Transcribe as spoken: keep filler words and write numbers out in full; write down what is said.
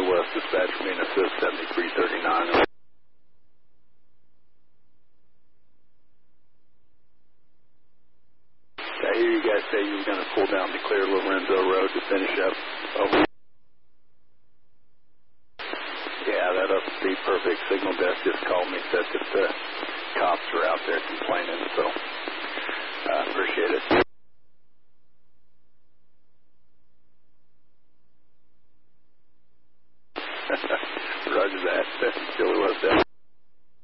West, dispatch for me and assist seventy-three thirty-nine. I hear you guys say you were going to pull down to clear Lorenzo Road to finish up. Over. Yeah, that'll be perfect. Signal desk just called me, said that the cops are out there complaining, so I uh, appreciate it. Roger that. Billy was that.